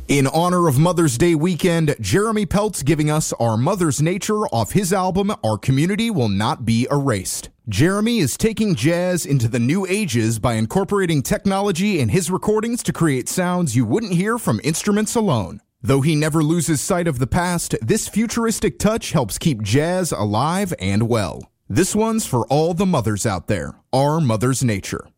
In honor of Mother's Day weekend, Jeremy Peltz giving us Our Mother's Nature off his album, Our Community Will Not Be Erased. Jeremy is taking jazz into the new ages by incorporating technology in his recordings to create sounds you wouldn't hear from instruments alone. Though he never loses sight of the past, this futuristic touch helps keep jazz alive and well. This one's for all the mothers out there, Our Mother's Nature.